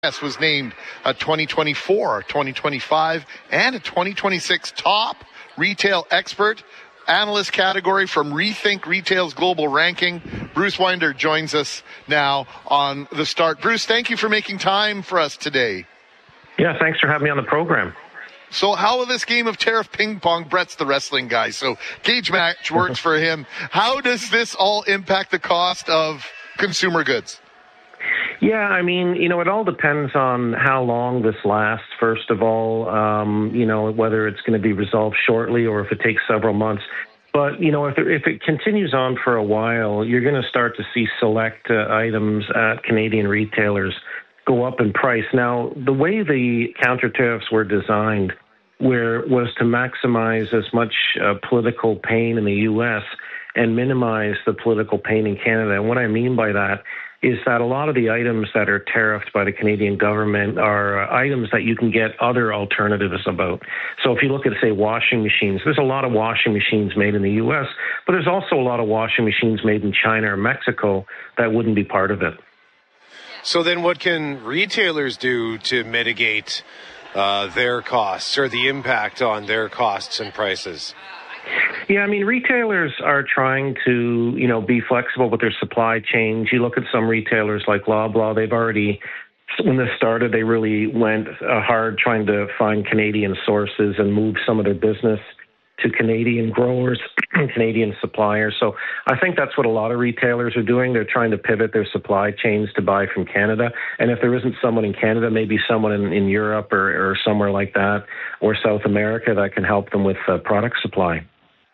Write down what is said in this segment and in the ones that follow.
was named a 2024, 2025, and a 2026 top retail expert analyst category from Rethink Retail's global ranking. Bruce Winder joins us now on The Start. Bruce, thank you for making time for us today. Yeah, thanks for having me on the program. So how will this game of tariff ping pong, Brett's the wrestling guy, so cage match works for him. How does this all impact the cost of consumer goods? Yeah, I mean, it all depends on how long this lasts, first of all, whether it's going to be resolved shortly or if it takes several months. But, if it continues on for a while, you're going to start to see select items at Canadian retailers go up in price. Now, the way the counter tariffs were designed was to maximize as much political pain in the U.S. and minimize the political pain in Canada. And what I mean by that is that a lot of the items that are tariffed by the Canadian government are items that you can get other alternatives about. So if you look at, say, washing machines, there's a lot of washing machines made in the U.S., but there's also a lot of washing machines made in China or Mexico that wouldn't be part of it. So then what can retailers do to mitigate their costs or the impact on their costs and prices? Yeah, I mean, retailers are trying to, be flexible with their supply chains. You look at some retailers like Loblaw, they've already, when this started, they really went hard trying to find Canadian sources and move some of their business to Canadian growers and Canadian suppliers. So I think that's what a lot of retailers are doing. They're trying to pivot their supply chains to buy from Canada. And if there isn't someone in Canada, maybe someone in Europe or somewhere like that, or South America that can help them with product supply.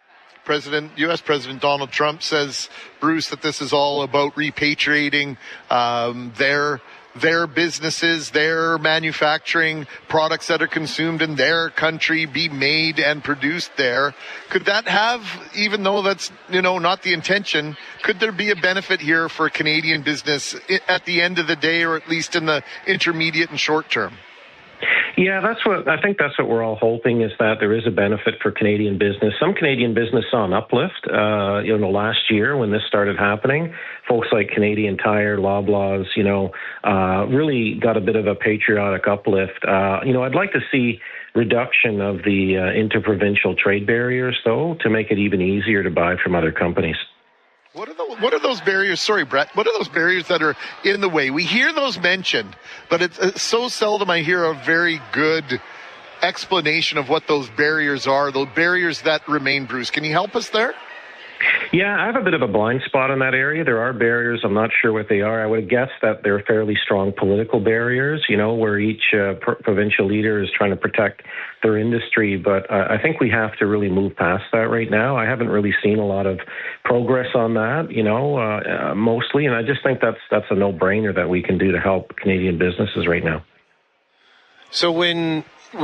U.S. President Donald Trump says, Bruce, that this is all about repatriating their businesses, their manufacturing products that are consumed in their country be made and produced there. Could that have, even though that's, not the intention, could there be a benefit here for Canadian business at the end of the day, or at least in the intermediate and short term? Yeah, I think that's what we're all hoping, is that there is a benefit for Canadian business. Some Canadian business saw an uplift, last year when this started happening. Folks like Canadian Tire, Loblaws, really got a bit of a patriotic uplift. I'd like to see reduction of the interprovincial trade barriers, though, to make it even easier to buy from other companies. What are those barriers? Sorry, Brett. What are those barriers that are in the way? We hear those mentioned, but it's so seldom I hear a very good explanation of what those barriers are, those barriers that remain, Bruce. Can you help us there? Yeah, I have a bit of a blind spot in that area. There are barriers. I'm not sure what they are. I would guess that they're fairly strong political barriers, where each provincial leader is trying to protect their industry. But I think we have to really move past that right now. I haven't really seen a lot of progress on that, mostly. And I just think that's a no-brainer that we can do to help Canadian businesses right now. So when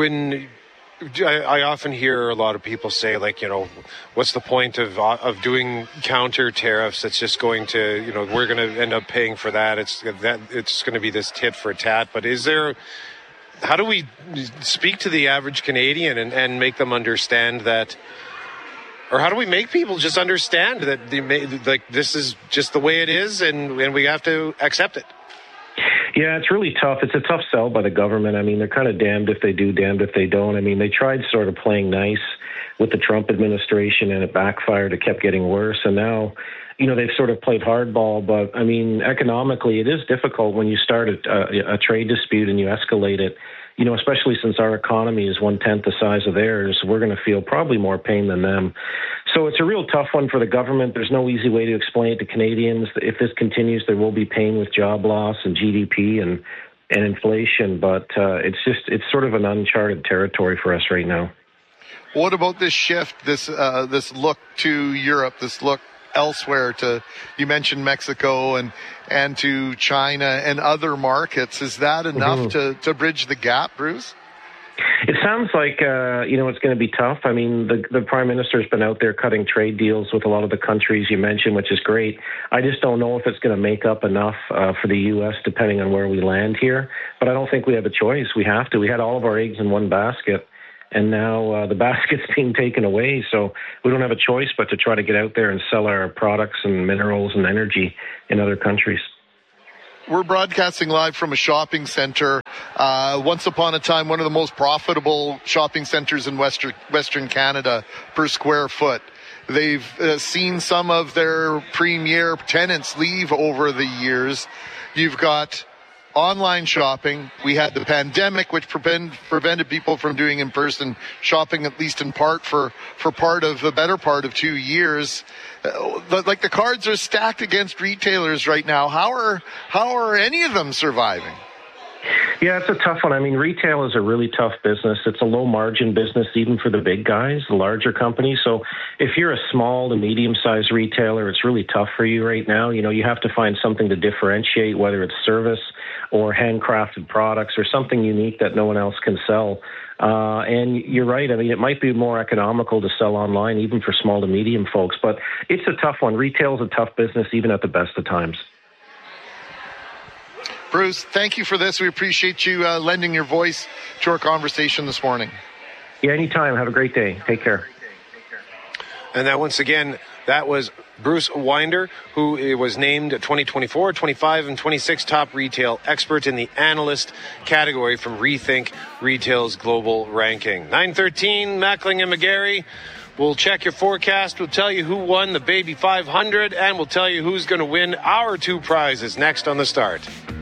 I often hear a lot of people say, what's the point of doing counter tariffs? That's just going to, we're going to end up paying for that. It's going to be this tit for tat. But how do we speak to the average Canadian and make them understand that, or how do we make people just understand that this is just the way it is and we have to accept it? Yeah, it's really tough. It's a tough sell by the government. I mean, they're kind of damned if they do, damned if they don't. I mean, they tried sort of playing nice with the Trump administration and it backfired. It kept getting worse. And now, they've sort of played hardball. But, I mean, economically, it is difficult when you start a trade dispute and you escalate it. Especially since our economy is 1/10 the size of theirs, we're going to feel probably more pain than them. So it's a real tough one for the government. There's no easy way to explain it to Canadians. If this continues, there will be pain with job loss and GDP and inflation. But it's sort of an uncharted territory for us right now. What about this shift, this look to Europe, this look elsewhere you mentioned Mexico and to China and other markets? Is that enough to bridge the gap, Bruce? It sounds like, it's going to be tough. I mean, the Prime Minister's been out there cutting trade deals with a lot of the countries you mentioned, which is great. I just don't know if it's going to make up enough for the U.S. depending on where we land here. But I don't think we have a choice. We have to. We had all of our eggs in one basket. And now the basket's being taken away, so we don't have a choice but to try to get out there and sell our products and minerals and energy in other countries. We're broadcasting live from a shopping center. Once upon a time, one of the most profitable shopping centers in Western Canada per square foot. They've seen some of their premier tenants leave over the years. You've got online shopping. We had the pandemic, which prevented people from doing in-person shopping, at least in part for the better part of 2 years. Like the cards are stacked against retailers right now. How are any of them surviving? Yeah, it's a tough one. I mean, retail is a really tough business. It's a low margin business, even for the big guys, the larger companies. So if you're a small to medium sized retailer, it's really tough for you right now. You know, you have to find something to differentiate, whether it's service or handcrafted products or something unique that no one else can sell. And you're right. I mean, it might be more economical to sell online, even for small to medium folks, but it's a tough one. Retail is a tough business, even at the best of times. Bruce, thank you for this. We appreciate you lending your voice to our conversation this morning. Yeah, anytime. Have a great day. Take care. And that, once again, that was Bruce Winder, who was named 2024, 25, and 26 top retail expert in the analyst category from Rethink Retail's global ranking. 9:13, Mackling and McGarry. We'll check your forecast. We'll tell you who won the Baby 500, and we'll tell you who's going to win our 2 prizes next on The Start.